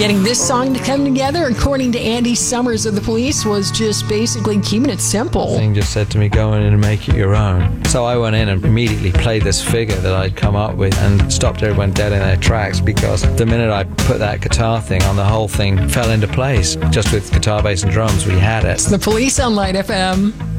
Getting this song to come together, according to Andy Summers of The Police, was just basically keeping it simple. The thing just said to me, go in and make it your own. So I went in and immediately played this figure that I'd come up with and stopped everyone dead in their tracks, because the minute I put that guitar thing on, the whole thing fell into place. Just with guitar, bass and drums, we had it. It's The Police on Light FM.